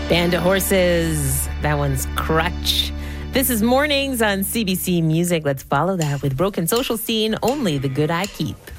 Band of Horses. That one's Crutch. This is Mornings on CBC Music. Let's follow that with Broken Social Scene, Only the Good I Keep.